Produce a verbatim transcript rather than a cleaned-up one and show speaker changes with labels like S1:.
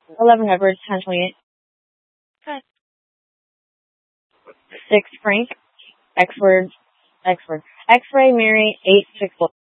S1: eleven Edwards, ten twenty-eight.
S2: Good.
S1: six Frank, X word, X word, X-ray Mary, eight six four.